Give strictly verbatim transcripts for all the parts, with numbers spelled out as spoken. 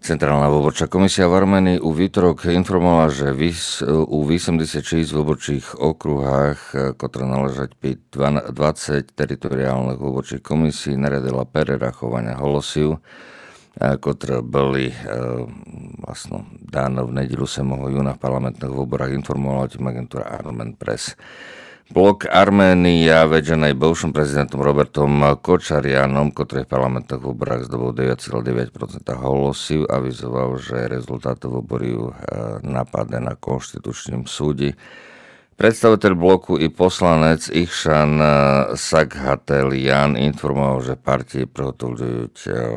Centrálna wyborčá komisia v Arménii u výtorok informovala, že u osemdesiatšesť vyborčích okruhách, ktoré náležať pri dvadsať teritoriálnych vyborčích komisí, naradila prerachovania hlasov, ktoré boli vlastne dáno v nedeľu sedmého júna v parlamentných voľbách, informovala o tým agentúra Armen Press. Blok Arménia, vedený bivším prezidentom Robertom Kočarianom, ktorý v parlamentných voľbách zdobol deväť celá deväť percent hlasov, avizoval, že rezultáty voľbov napadne na konštitučnom súde. Predstaviteľ bloku i poslanec Ihsan Saghatelian informoval, že partie prihotovľujú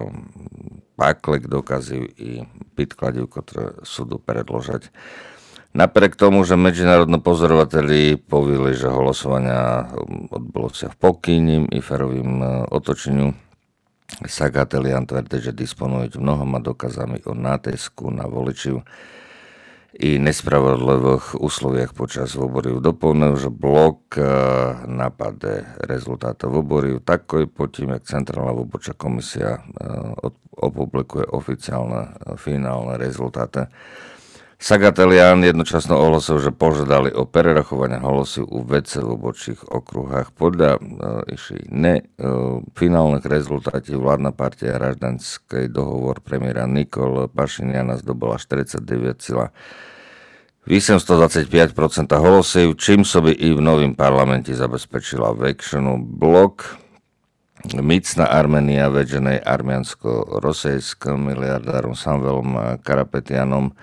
páklek dokazy i pitkladiv, ktoré súdu predložať. Napriek tomu, že medzinárodní pozorovateľi povili, že hlasovania odbolo sa v pokojným i férovým otočeniu, Saghatelian tvrdí, že disponujú mnohoma dokazami o nátisku na voličiv i nespravodlivých úsloviach počas voľbov. Doplnil, že blok napade rezultáty voľbov, tako i potom, jak Centrálna vyborčá komisia opublikuje oficiálne finálne rezultáty. Saghatelian jednočasno ohlasil, že požiadali o prerachovanie hlasov u väčších vyborčích okruhách. Podľa ešte ne finálnych rezultátov vládna partia Raždanský dohovor premiéra Nikol Pašiniana zdobila štyridsaťdeväť celá osemstodvadsaťpäť percent hlasov, čím soby i v novým parlamente zabezpečila väčšinu. Blok Micná Arménia, vedenej armiansko-rosejským miliardárom Samvelom Karapetianom,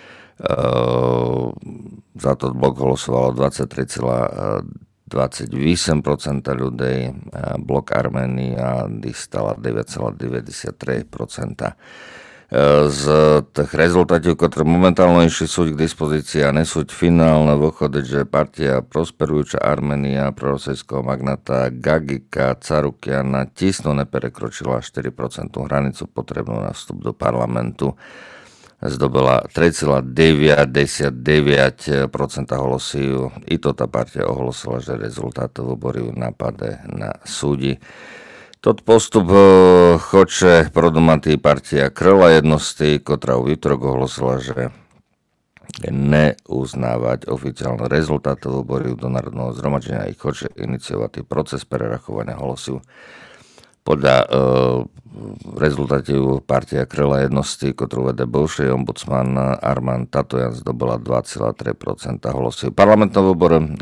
Uh, za to blok hlasovalo dvadsaťtri celá dvadsaťosem percent ľudí, blok Arménia dostala deväť celá deväťdesiattri percent. Uh, z tých rezultátov, ktoré momentálne sú k dispozícii a nesú finálne východy, že partia prosperujúca Arménia prorosejského magnáta Gagika Carukiana tisno neperekročila štyri percent hranicu potrebnú na vstup do parlamentu. Zdobila tri celá deväťdesiatdeväť percent hlasov. I to tá partia ohlasila, že rezultáty voľbov napade na súdi. Tot postup chce produmatý partia Krla jednosti, ktorá u výtorok ohlasila, že neuznávať oficiálne rezultáty voľbov do národného zhromaždenia i chce iniciovať proces prerachovania hlasov. Podľa e, rezultátiv partia Krla jednosti, ktorú vede bivší ombudsman Arman Tatojan, zdobila dva celá tri percent hlasov. Parlamentné voľby e,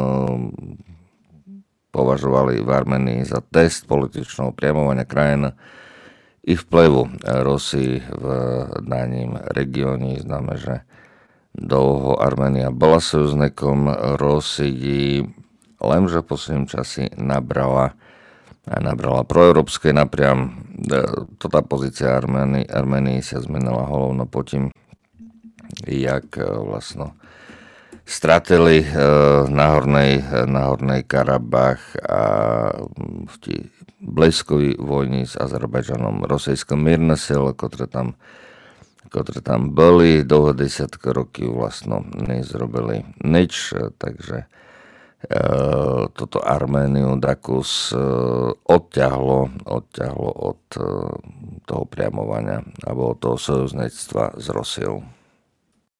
považovali v Arménii za test političného priamovania krajín i vplyvu Rusy v daním regióne. Známe, že dlho Arménia bola sojužníkom Rusy, lenže v poslednom čase nabrala a nabrala proeurópske napriam. Tá pozícia Arménii, Arménii sa zmenila holovno potom, jak vlastne stratili na Hornej, na Hornej Karabach a v tí blízkovej vojni s Azerbajdžanom rosejské mírne sily, ktoré tam, ktoré tam boli dlho desiatky rokov, vlastne nezrobili nič, takže toto Arméniu Dakus odťahlo, odťahlo od toho priamovania alebo od toho sojuznectva s Rusiou.